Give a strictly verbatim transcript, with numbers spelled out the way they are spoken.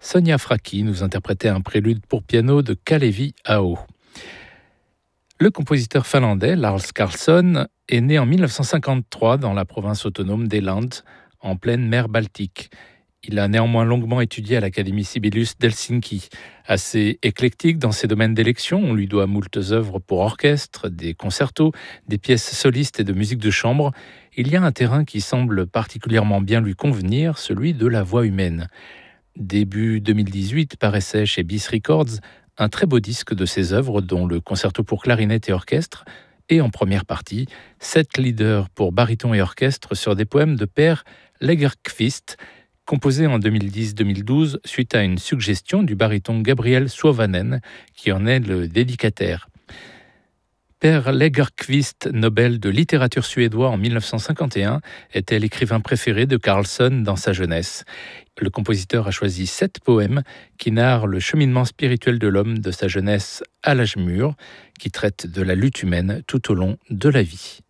Sonia Fracchi nous interprétait un prélude pour piano de Kalevi Aho. Le compositeur finlandais Lars Karlsson est né en mille neuf cent cinquante-trois dans la province autonome des Landes, en pleine mer Baltique. Il a néanmoins longuement étudié à l'Académie Sibelius d'Helsinki. Assez éclectique dans ses domaines d'élection, on lui doit moultes œuvres pour orchestre, des concertos, des pièces solistes et de musique de chambre. Il y a un terrain qui semble particulièrement bien lui convenir, celui de la voix humaine. Début deux mille dix-huit paraissait chez Bis Records un très beau disque de ses œuvres, dont le concerto pour clarinette et orchestre, et en première partie, sept leaders pour baryton et orchestre sur des poèmes de Per Lagerkvist, composés en deux mille dix deux mille douze suite à une suggestion du baryton Gabriel Suovanen, qui en est le dédicataire. Per Lagerkvist, Nobel de littérature suédois en mille neuf cent cinquante et un, était l'écrivain préféré de Karlsson dans sa jeunesse. Le compositeur a choisi sept poèmes qui narrent le cheminement spirituel de l'homme de sa jeunesse à l'âge mûr, qui traitent de la lutte humaine tout au long de la vie.